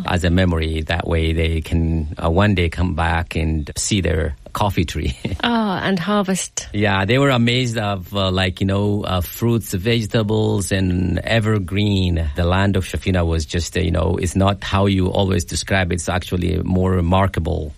as a memory. That way they can one day come back and see their coffee tree. And harvest. Yeah, they were amazed of fruits, vegetables, and evergreen. The land of Shafina was just, it's not how you always describe it. It's actually more remarkable.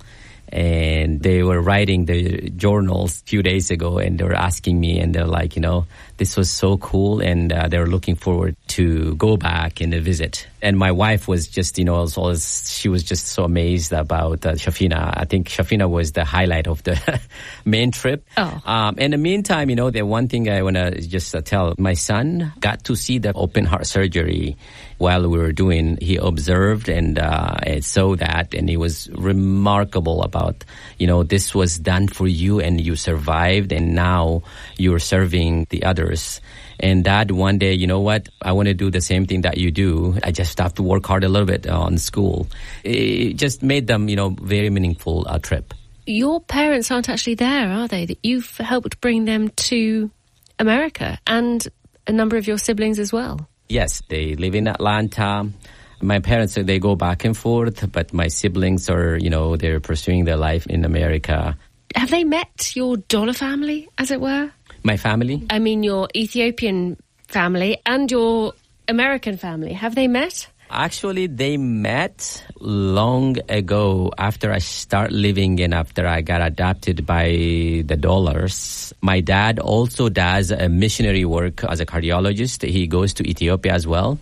And they were writing the journals a few days ago, and they were asking me, and they're like, this was so cool, and they were looking forward to go back and visit. And my wife was just, she was just so amazed about Shafina. I think Shafina was the highlight of the main trip. In the meantime, the one thing I want to just tell, my son got to see the open heart surgery while we were doing. He observed and saw that, and he was remarkable about, this was done for you and you survived, and now you're serving the others. And Dad, one day, you know what? I want to do the same thing that you do. I just have to work hard a little bit on school. It just made them, very meaningful trip. Your parents aren't actually there, are they? That you've helped bring them to America, and a number of your siblings as well. Yes, they live in Atlanta. My parents, they go back and forth, but my siblings are, they're pursuing their life in America. Have they met your Dollar family, as it were? My family? I mean, your Ethiopian family and your American family. Have they met? Actually, they met long ago after I start living and after I got adopted by the Dollars. My dad also does a missionary work as a cardiologist. He goes to Ethiopia as well.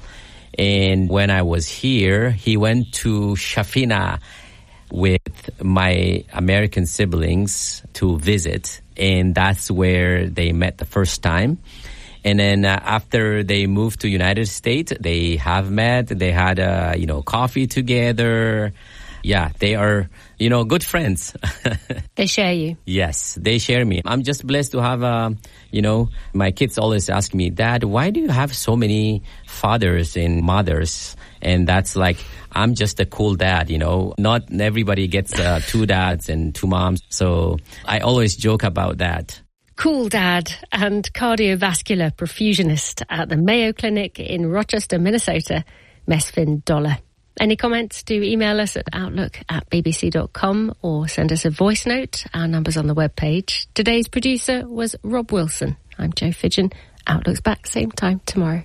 And when I was here, he went to Shafina with my American siblings to visit. And that's where they met the first time. And then after they moved to United States, they have met. They had, coffee together. Yeah, they are, good friends. They share you. Yes, they share me. I'm just blessed to have, my kids always ask me, Dad, why do you have so many fathers and mothers? And that's like, I'm just a cool dad, Not everybody gets 2 dads and 2 moms. So I always joke about that. Cool dad and cardiovascular perfusionist at the Mayo Clinic in Rochester, Minnesota, Mesfin Dollar. Any comments, do email us at outlook@bbc.com or send us a voice note. Our number's on the webpage. Today's producer was Rob Wilson. I'm Jo Fidgen. Outlook's back same time tomorrow.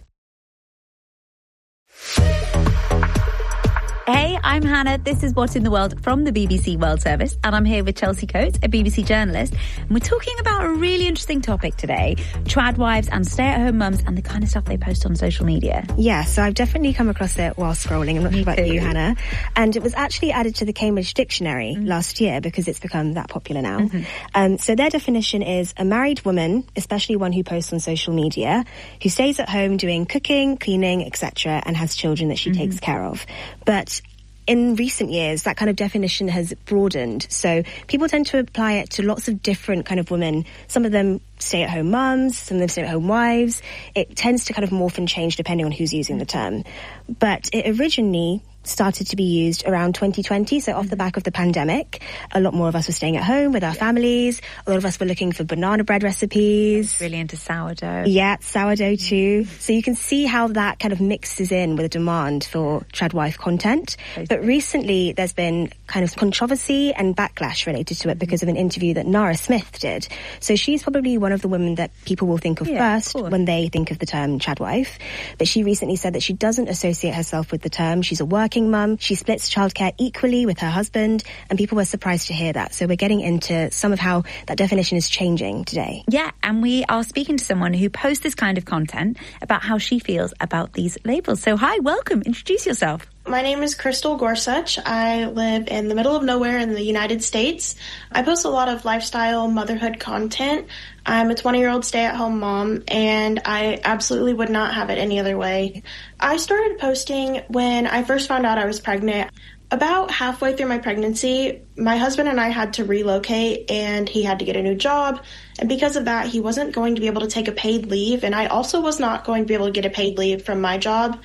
Hey, I'm Hannah. This is What in the World from the BBC World Service, and I'm here with Chelsea Coates, a BBC journalist, and we're talking about a really interesting topic today, trad wives and stay-at-home mums and the kind of stuff they post on social media. Yeah, so I've definitely come across it while scrolling. I'm not sure about you, Hannah. And it was actually added to the Cambridge Dictionary last year because it's become that popular now. So their definition is a married woman, especially one who posts on social media, who stays at home doing cooking, cleaning, etc., and has children that she takes care of. But in recent years, that kind of definition has broadened. So people tend to apply it to lots of different kind of women. Some of them stay-at-home mums, some of them stay-at-home wives. It tends to kind of morph and change depending on who's using the term. But it originally started to be used around 2020, so off the back of the pandemic. A lot more of us were staying at home with our families. A lot of us were looking for banana bread recipes. Really into sourdough. Yeah, sourdough too. So you can see how that kind of mixes in with a demand for tradwife content. But recently there's been kind of controversy and backlash related to it because of an interview that Nara Smith did. So she's probably one of the women that people will think of first when they think of the term tradwife. But she recently said that she doesn't associate herself with the term. She's a working mum. She splits childcare equally with her husband, and people were surprised to hear that. So we're getting into some of how that definition is changing today. Yeah, and we are speaking to someone who posts this kind of content about how she feels about these labels. So hi, welcome. Introduce yourself. My name is Crystal Gorsuch. I live in the middle of nowhere in the United States. I post a lot of lifestyle motherhood content. I'm a 20-year-old stay-at-home mom, and I absolutely would not have it any other way. I started posting when I first found out I was pregnant. About halfway through my pregnancy, my husband and I had to relocate, and he had to get a new job. And because of that, he wasn't going to be able to take a paid leave, and I also was not going to be able to get a paid leave from my job.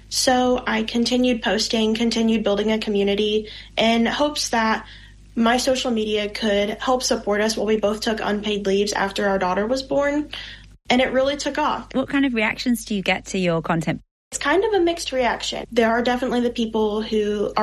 So I continued posting, continued building a community in hopes that my social media could help support us while we both took unpaid leaves after our daughter was born. And it really took off. What kind of reactions do you get to your content? It's kind of a mixed reaction. There are definitely the people who are